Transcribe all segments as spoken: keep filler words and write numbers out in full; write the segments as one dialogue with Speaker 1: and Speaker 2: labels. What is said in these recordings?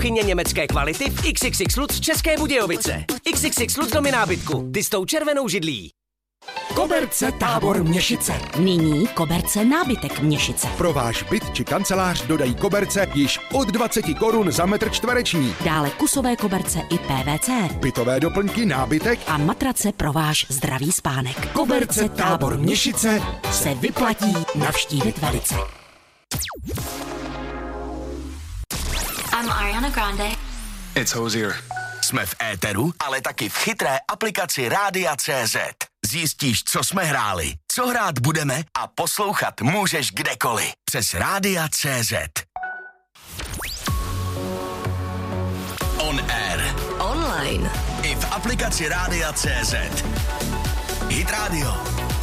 Speaker 1: Chyně německé kvality v iks iks iks Lutz České Budějovice. iks iks iks Lutz domy nábytku. Ty s tou červenou židlí.
Speaker 2: Koberce Tábor Měšice.
Speaker 3: Nyní koberce nábytek Měšice.
Speaker 2: Pro váš byt či kancelář dodají koberce již od dvacet korun za metr čtvereční.
Speaker 3: Dále kusové koberce i P V C.
Speaker 2: Bytové doplňky, nábytek
Speaker 3: A matrace pro váš zdravý spánek.
Speaker 2: Koberce Tábor Měšice
Speaker 3: Se vyplatí navštívit velice.
Speaker 4: I'm Ariana Grande.
Speaker 5: It's Hozier.
Speaker 6: Jsme v éteru, ale taky v chytré aplikaci Rádia tečka cé zet. Zjistíš, co jsme hráli, co hrát budeme a poslouchat můžeš kdekoliv. Přes Rádia tečka cé zet. On air.
Speaker 4: Online.
Speaker 6: I v aplikaci Rádia tečka cé zet. Hit Radio.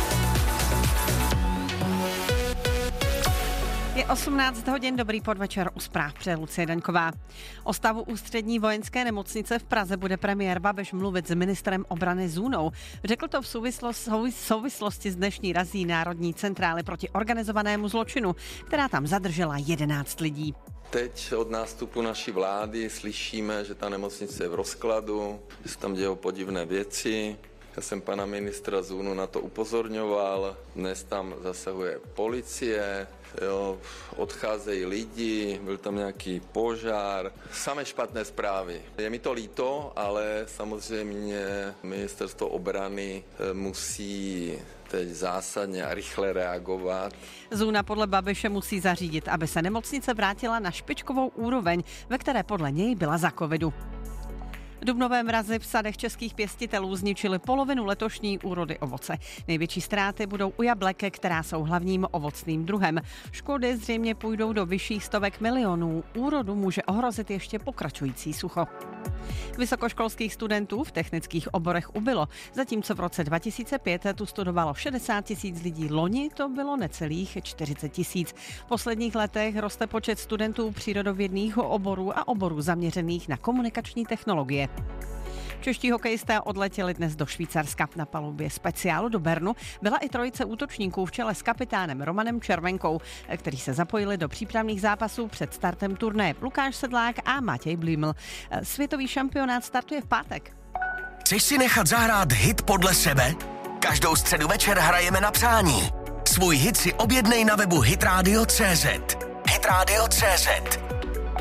Speaker 7: Je osmnáct hodin, dobrý podvečer, u zpráv přeje Lucie Daňková. O stavu ústřední vojenské nemocnice v Praze bude premiér Babiš mluvit s ministrem obrany Zůnou. Řekl to v souvislosti, souvislosti s dnešní razí Národní centrály proti organizovanému zločinu, která tam zadržela jedenáct lidí.
Speaker 8: Teď od nástupu naší vlády slyšíme, že ta nemocnice je v rozkladu, že se tam dějou podivné věci. Já jsem pana ministra Zůnu na to upozorňoval, dnes tam zasahuje policie, jo, odcházejí lidi, byl tam nějaký požár, samé špatné zprávy. Je mi to líto, ale samozřejmě ministerstvo obrany musí teď zásadně a rychle reagovat.
Speaker 7: Zůna podle Babiše musí zařídit, aby se nemocnice vrátila na špičkovou úroveň, ve které podle něj byla za covidu. Dubnové mrazy v sadech českých pěstitelů zničily polovinu letošní úrody ovoce. Největší ztráty budou u jablek, která jsou hlavním ovocným druhem. Škody zřejmě půjdou do vyšších stovek milionů. Úrodu může ohrozit ještě pokračující sucho. Vysokoškolských studentů v technických oborech ubylo. Zatímco v roce dva tisíce pět tu studovalo šedesát tisíc lidí, loni to bylo necelých čtyřicet tisíc. V posledních letech roste počet studentů přírodovědných oborů a oborů zaměřených na komunikační technologie. Čeští hokejisté odletěli dnes do Švýcarska. Na palubě speciálu do Bernu byla i trojice útočníků v čele s kapitánem Romanem Červenkou, kteří se zapojili do přípravných zápasů před startem turnaje. Lukáš Sedlák a Matěj Blíml. Světový šampionát startuje v pátek.
Speaker 6: Chceš si nechat zahrát hit podle sebe? Každou středu večer hrajeme na přání. Svůj hit si objednej na webu hitradio tečka cé zet. hitradio tečka cé zet.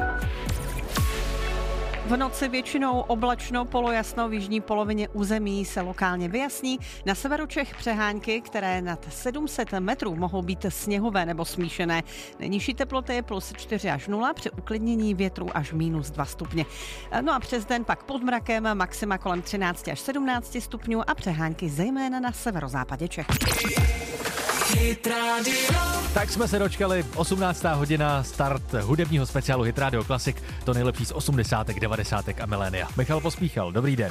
Speaker 7: V noci většinou oblačno, polojasno, v jižní polovině území se lokálně vyjasní. Na severu Čech přehánky, které nad sedm set metrů mohou být sněhové nebo smíšené. Nejnižší teploty je plus čtyři až nula, při uklidnění větru až minus dva stupně. No a přes den pak pod mrakem maxima kolem třináct až sedmnáct stupňů a přehánky zejména na severozápadě Čech.
Speaker 9: Tak jsme se dočkali, osmnáctá hodina, start hudebního speciálu Hit Radio Classic, to nejlepší z osmdesátek, devadesátek a milénia. Michal Pospíchal, dobrý den.